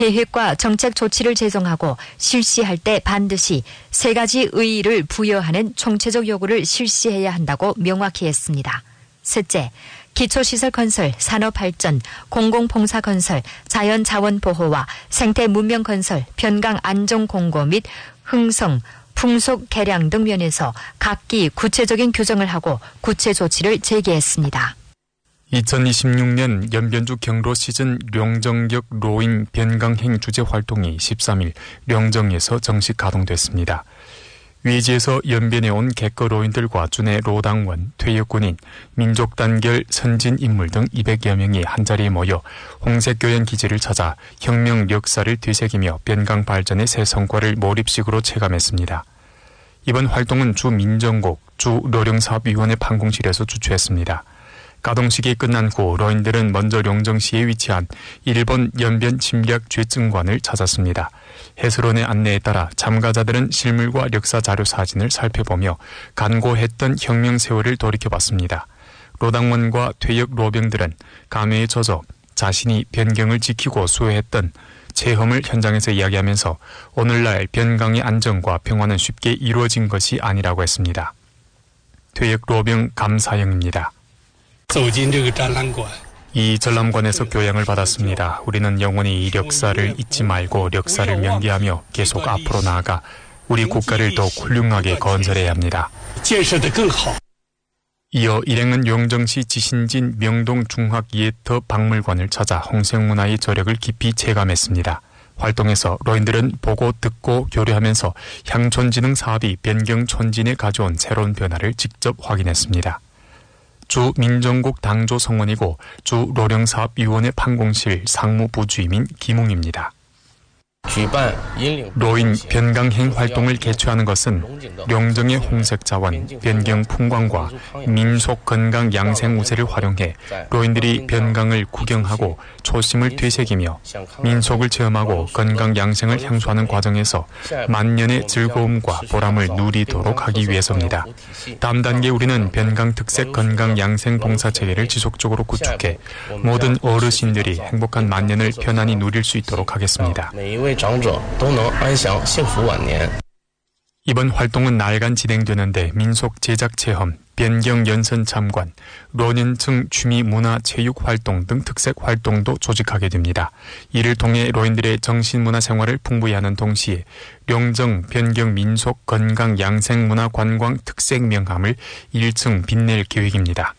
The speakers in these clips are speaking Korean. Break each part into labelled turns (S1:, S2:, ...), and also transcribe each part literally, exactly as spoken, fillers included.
S1: 계획과 정책 조치를 제정하고 실시할 때 반드시 세 가지 의의를 부여하는 총체적 요구를 실시해야 한다고 명확히 했습니다. 셋째, 기초시설 건설, 산업발전, 공공봉사 건설, 자연자원보호와 생태문명 건설, 변강 안전공고 및 흥성, 풍속 개량 등 면에서 각기 구체적인 규정을 하고 구체 조치를 제기했습니다.
S2: 이천이십육 년 연변주 경로 시즌 룡정역 로인 변강행 주재 활동이 십삼 일 룡정에서 정식 가동됐습니다. 외지에서 연변에 온 객거 로인들과 주내 로당원, 퇴역군인, 민족단결 선진 인물 등 이백여 명이 한자리에 모여 홍색교연 기지를 찾아 혁명 역사를 되새기며 변강 발전의 새 성과를 몰입식으로 체감했습니다. 이번 활동은 주 민정국, 주 로령사업위원회 판공실에서 주최했습니다. 가동식이 끝난 후 로인들은 먼저 룡정시에 위치한 일본 연변 침략 죄증관을 찾았습니다. 해설원의 안내에 따라 참가자들은 실물과 역사 자료 사진을 살펴보며 간고했던 혁명 세월을 돌이켜봤습니다. 로당원과 퇴역 로병들은 감회에 젖어 자신이 변경을 지키고 수호했던 체험을 현장에서 이야기하면서 오늘날 변강의 안정과 평화는 쉽게 이루어진 것이 아니라고 했습니다. 퇴역 로병 감사영입니다. 이 전람관에서 교양을 받았습니다. 우리는 영원히 이 역사를 잊지 말고 역사를 명기하며 계속 앞으로 나아가 우리 국가를 더욱 훌륭하게 건설해야 합니다. 이어 일행은 용정시 지신진 명동중학예터 박물관을 찾아 홍색문화의 저력을 깊이 체감했습니다. 활동에서 로인들은 보고 듣고 교류하면서 향촌진흥 사업이 변경촌진에 가져온 새로운 변화를 직접 확인했습니다. 주 민정국 당조 성원이고 주 로령사업위원회 판공실 상무부주임인 김웅입니다. 로인 변강행 활동을 개최하는 것은 룡정의 홍색자원, 변경 풍광과 민속 건강 양생 우세를 활용해 로인들이 변강을 구경하고 초심을 되새기며 민속을 체험하고 건강 양생을 향수하는 과정에서 만년의 즐거움과 보람을 누리도록 하기 위해서입니다. 다음 단계 우리는 변강 특색 건강 양생 봉사체계를 지속적으로 구축해 모든 어르신들이 행복한 만년을 편안히 누릴 수 있도록 하겠습니다. 이번 활동은 나흘간 진행되는데 민속 제작 체험, 변경 연선 참관, 로년층 취미 문화 체육 활동 등 특색 활동도 조직하게 됩니다. 이를 통해 로인들의 정신문화 생활을 풍부히 하는 동시에 룡정, 변경 민속, 건강, 양생 문화 관광 특색 명함을 일 층 빛낼 계획입니다.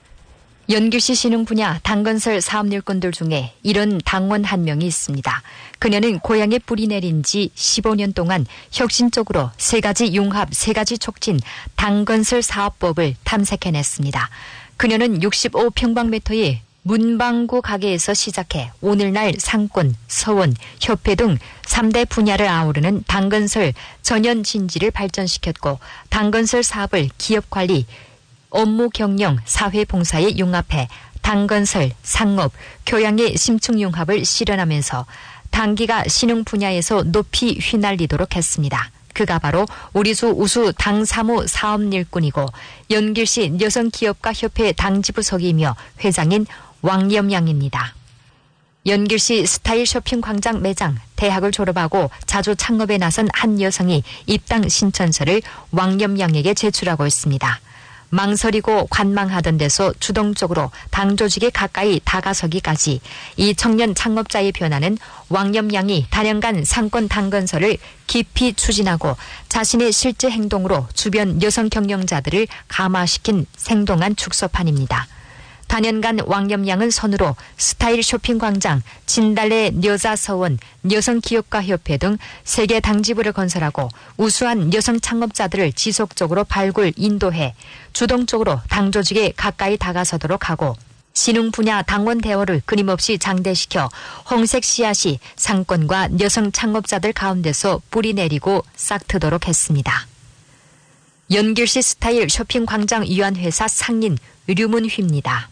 S1: 연길시 신흥 분야 당건설 사업 일꾼들 중에 이런 당원 한 명이 있습니다. 그녀는 고향에 뿌리 내린 지 십오 년 동안 혁신적으로 세 가지 융합, 세 가지 촉진 당건설 사업법을 탐색해냈습니다. 그녀는 육십오 평방미터의 문방구 가게에서 시작해 오늘날 상권, 서원, 협회 등 삼 대 분야를 아우르는 당건설 전연 진지를 발전시켰고 당건설 사업을 기업관리, 업무 경영, 사회봉사에 융합해 당건설, 상업, 교양의 심층융합을 실현하면서 당기가 신흥 분야에서 높이 휘날리도록 했습니다. 그가 바로 우리수 우수 당사무 사업일꾼이고 연길시 여성기업가협회 당지부석이며 회장인 왕염양입니다. 연길시 스타일 쇼핑 광장 매장, 대학을 졸업하고 자주 창업에 나선 한 여성이 입당 신천서를 왕염양에게 제출하고 있습니다. 망설이고 관망하던 데서 주동적으로 당 조직에 가까이 다가서기까지 이 청년 창업자의 변화는 왕염양이 단연간 상권 당건설을 깊이 추진하고 자신의 실제 행동으로 주변 여성 경영자들을 감화시킨 생동한 축소판입니다. 단연간 왕염양은 선으로 스타일 쇼핑 광장, 진달래 여자서원, 여성기업가협회 등 세계 당지부를 건설하고 우수한 여성 창업자들을 지속적으로 발굴, 인도해 주동적으로 당 조직에 가까이 다가서도록 하고 신흥 분야 당원 대화를 끊임없이 장대시켜 홍색 씨앗이 상권과 여성 창업자들 가운데서 뿌리내리고 싹트도록 했습니다. 연길시 스타일 쇼핑 광장 위안회사 상인 류문휘입니다.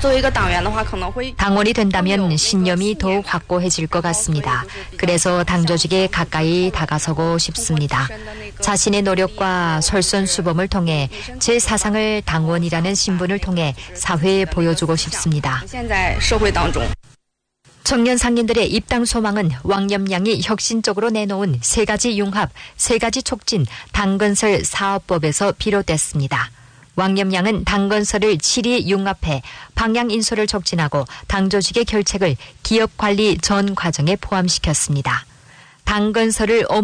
S1: 당원이 된다면 신념이 더욱 확고해질 것 같습니다. 그래서 당 조직에 가까이 다가서고 싶습니다. 자신의 노력과 솔선수범을 통해 제 사상을 당원이라는 신분을 통해 사회에 보여주고 싶습니다. 청년 상인들의 입당 소망은 왕염양이 혁신적으로 내놓은 세 가지 융합, 세 가지 촉진 당건설 사업법에서 비롯됐습니다. 왕염양은 당건설을 칠이 융합해 방향 인솔을 촉진하고 당 조직의 결책을 기업 관리 전 과정에 포함시켰습니다. 당건설을